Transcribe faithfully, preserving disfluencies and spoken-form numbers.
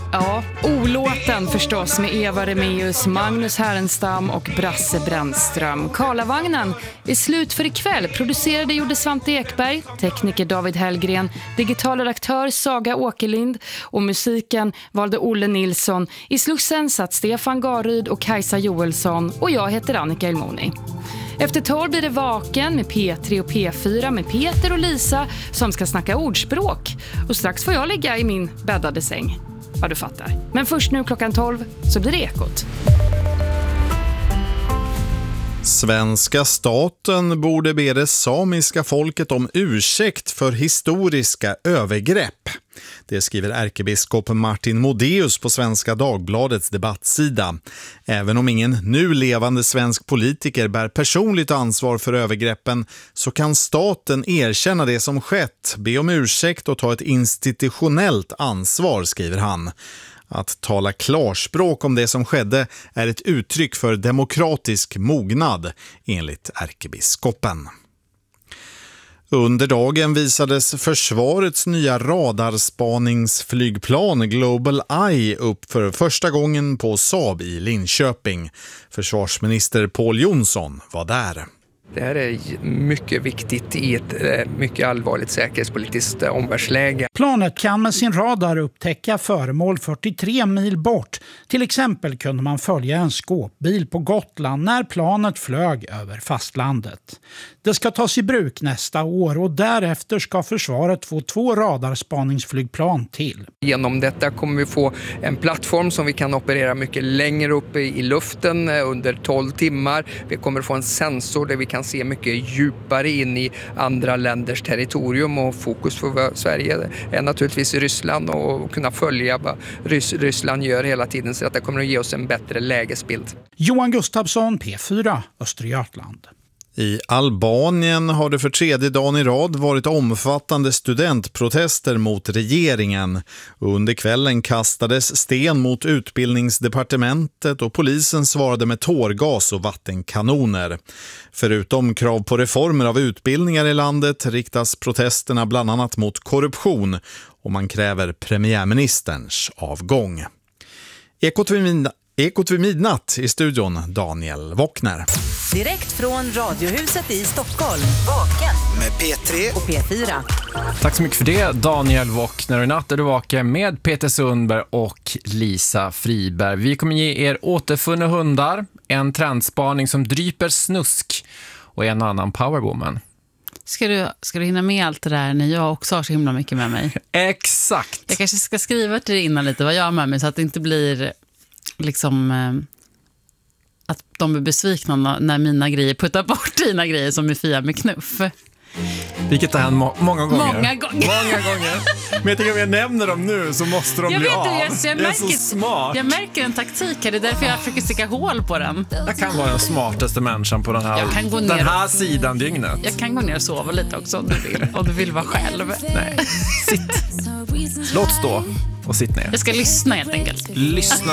Ja, olåten förstås med Eva Remaeus, Magnus Härenstam och Brasse Brännström. Karlavagnen är slut för ikväll. Producerade gjorde Svante Ekberg, tekniker David Hellgren, digital redaktör Saga Åkerlind och musiken valde Olle Nilsson. I Slussen satt Stefan Garryd och Kajsa Joelsson och jag heter Annika Elmoni. Efter tolv blir det Vaken med P tre och P fyra med Peter och Lisa som ska snacka ordspråk. Och strax får jag ligga i min bäddade säng. Ja, du fattar. Men först nu klockan tolv så blir det Ekot. Svenska staten borde be det samiska folket om ursäkt för historiska övergrepp. Det skriver ärkebiskop Martin Modéus på Svenska Dagbladets debattsida. Även om ingen nu levande svensk politiker bär personligt ansvar för övergreppen så kan staten erkänna det som skett, be om ursäkt och ta ett institutionellt ansvar, skriver han. Att tala klarspråk om det som skedde är ett uttryck för demokratisk mognad, enligt ärkebiskopen. Under dagen visades försvarets nya radarspaningsflygplan Global Eye upp för första gången på Saab i Linköping. Försvarsminister Pål Jonsson var där. Det här är mycket viktigt i ett mycket allvarligt säkerhetspolitiskt omvärldsläge. Planet kan med sin radar upptäcka föremål fyrtiotre mil bort. Till exempel kunde man följa en skåpbil på Gotland när planet flög över fastlandet. Det ska tas i bruk nästa år och därefter ska försvaret få två radarspaningsflygplan till. Genom detta kommer vi få en plattform som vi kan operera mycket längre upp i luften under tolv timmar. Vi kommer få en sensor där vi kan se mycket djupare in i andra länders territorium, och fokus för Sverige är naturligtvis Ryssland och kunna följa vad Rys- Ryssland gör hela tiden, så att det kommer att ge oss en bättre lägesbild. Johan Gustafsson, P fyra, Östergötland. I Albanien har det för tredje dagen i rad varit omfattande studentprotester mot regeringen. Under kvällen kastades sten mot utbildningsdepartementet och polisen svarade med tårgas och vattenkanoner. Förutom krav på reformer av utbildningar i landet riktas protesterna bland annat mot korruption och man kräver premiärministerns avgång. Ekot vid midnatt, Ekot vid midnatt i studion Daniel Wockner. Direkt från Radiohuset i Stockholm. Vaken med P tre och P fyra. Tack så mycket för det, Daniel Wockner. Och i natt är du vaken med Peter Sundberg och Lisa Friberg. Vi kommer ge er återfunna hundar, en trendspaning som dryper snusk och en annan powerwoman. Ska du, ska du hinna med allt det där när jag också har så himla mycket med mig? Exakt! Jag kanske ska skriva till dig innan lite vad jag har med mig så att det inte blir liksom... att de blir besvikna när mina grejer puttar bort dina grejer som är Fia med knuff. Vilket är må- många gånger. Många gånger. Många gånger. Men jag tänker om jag nämner dem nu så måste de jag bli vet av. Det, jag, jag det är märker, så smart. Jag märker en taktik här. Det är därför jag försöker sticka hål på den. Jag kan vara den smartaste människan på den här, jag kan gå ner den här och, sidan dygnet. Jag kan gå ner och sova lite också om du vill. Om du vill vara själv. Nej, sitt. Låt stå och sitt ner. Jag ska lyssna helt enkelt. Lyssna.